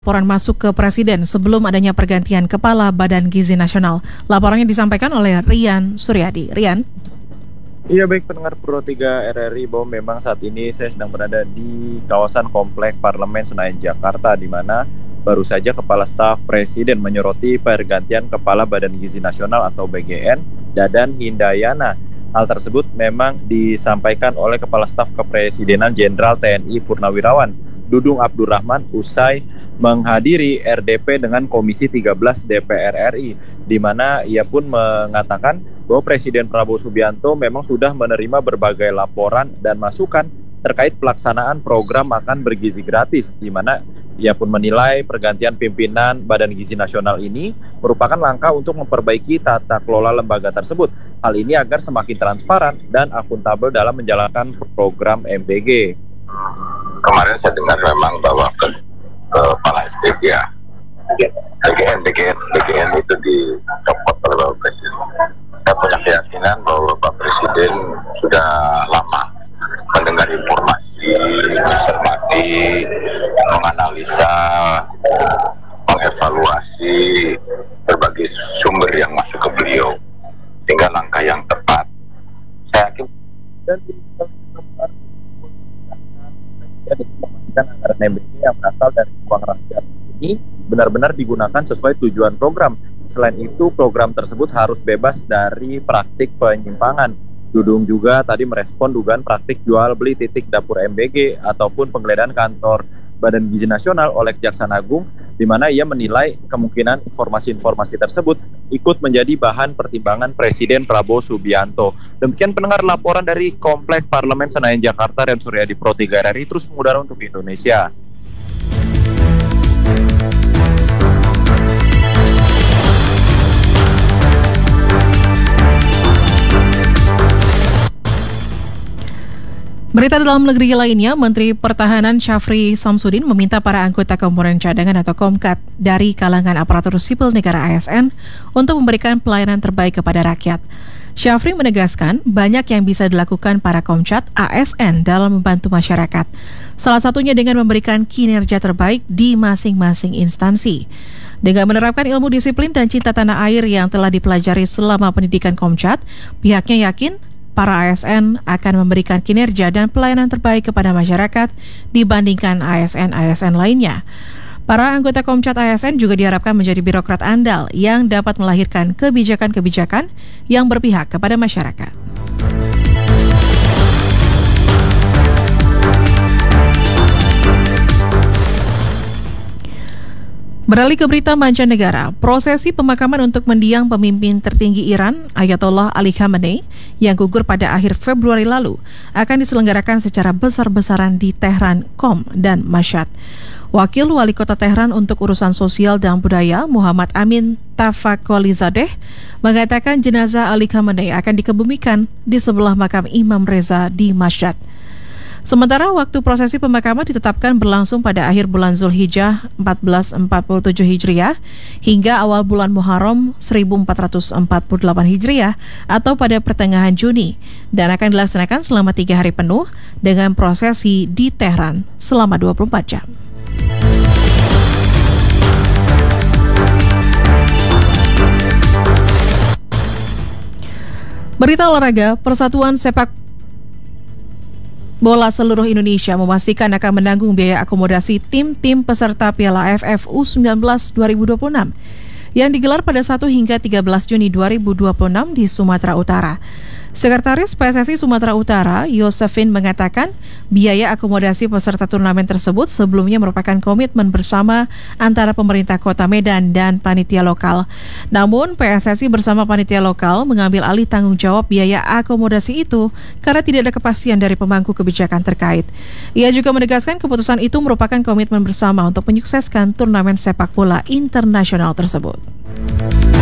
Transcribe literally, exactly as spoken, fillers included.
Laporan masuk ke Presiden sebelum adanya pergantian Kepala Badan Gizi Nasional. Laporannya disampaikan oleh Rian Suryadi. Rian. Iya baik pendengar Pro tiga R R I, bahwa memang saat ini saya sedang berada di kawasan Komplek Parlemen Senayan Jakarta, di mana baru saja Kepala Staf Presiden menyoroti pergantian Kepala Badan Gizi Nasional atau B G N, Dadan Hindayana. Hal tersebut memang disampaikan oleh Kepala Staf Kepresidenan Jenderal T N I Purnawirawan Dudung Abdurrahman usai menghadiri R D P dengan Komisi tiga belas D P R R I, di mana ia pun mengatakan bahwa Presiden Prabowo Subianto memang sudah menerima berbagai laporan dan masukan terkait pelaksanaan program makan bergizi gratis, di mana ia pun menilai pergantian pimpinan Badan Gizi Nasional ini merupakan langkah untuk memperbaiki tata kelola lembaga tersebut. Hal ini agar semakin transparan dan akuntabel dalam menjalankan program M B G. Kemarin saya dengar memang bahwa ke Kepala S D G ya, B G N, B G N, B G N itu dicopot oleh Bapak Presiden. Saya punya keyakinan bahwa Bapak Presiden sudah lama mendengar informasi, mencermati, menganalisa, mengevaluasi berbagai sumber yang masuk ke beliau, sehingga langkah yang tepat. Saya yakin Dan memastikan anggaran M B G yang berasal dari uang rakyat ini benar-benar digunakan sesuai tujuan program. Selain itu, program tersebut harus bebas dari praktik penyimpangan. Dudung juga tadi merespon dugaan praktik jual beli titik dapur M B G ataupun penggeledahan kantor Badan Gizi Nasional oleh Kejaksaan Agung, di mana ia menilai kemungkinan informasi-informasi tersebut ikut menjadi bahan pertimbangan Presiden Prabowo Subianto. Demikian pendengar laporan dari Komplek Parlemen Senayan Jakarta, dan Suryadi Pro tiga R R I, terus mengudara untuk Indonesia. Berita dalam negeri lainnya, Menteri Pertahanan Syafri Samsudin meminta para anggota komponen cadangan atau Komkat dari kalangan aparatur sipil negara A S N untuk memberikan pelayanan terbaik kepada rakyat. Syafri menegaskan banyak yang bisa dilakukan para Komcat A S N dalam membantu masyarakat, salah satunya dengan memberikan kinerja terbaik di masing-masing instansi. Dengan menerapkan ilmu disiplin dan cinta tanah air yang telah dipelajari selama pendidikan Komcat, pihaknya yakin para A S N akan memberikan kinerja dan pelayanan terbaik kepada masyarakat dibandingkan A S N-A S N lainnya. Para anggota Komcat A S N juga diharapkan menjadi birokrat andal yang dapat melahirkan kebijakan-kebijakan yang berpihak kepada masyarakat. Beralih ke berita mancanegara, prosesi pemakaman untuk mendiang pemimpin tertinggi Iran, Ayatollah Ali Khamenei, yang gugur pada akhir Februari lalu, akan diselenggarakan secara besar-besaran di Tehran, Qom, dan Mashhad. Wakil Wali Kota Tehran untuk Urusan Sosial dan Budaya, Muhammad Amin Tafakkolizadeh, mengatakan jenazah Ali Khamenei akan dikebumikan di sebelah makam Imam Reza di Mashhad. Sementara waktu prosesi pemakaman ditetapkan berlangsung pada akhir bulan Zulhijjah seribu empat ratus empat puluh tujuh Hijriah hingga awal bulan Muharram seribu empat ratus empat puluh delapan Hijriah atau pada pertengahan Juni, dan akan dilaksanakan selama tiga hari penuh dengan prosesi di Tehran selama dua puluh empat jam. Berita olahraga, Persatuan Sepak Bola seluruh Indonesia memastikan akan menanggung biaya akomodasi tim-tim peserta Piala A F F U sembilan belas dua ribu dua puluh enam yang digelar pada satu hingga tiga belas Juni dua ribu dua puluh enam di Sumatera Utara. Sekretaris P S S I Sumatera Utara, Yosefin, mengatakan biaya akomodasi peserta turnamen tersebut sebelumnya merupakan komitmen bersama antara pemerintah Kota Medan dan panitia lokal. Namun, P S S I bersama panitia lokal mengambil alih tanggung jawab biaya akomodasi itu karena tidak ada kepastian dari pemangku kebijakan terkait. Ia juga menegaskan keputusan itu merupakan komitmen bersama untuk menyukseskan turnamen sepak bola internasional tersebut.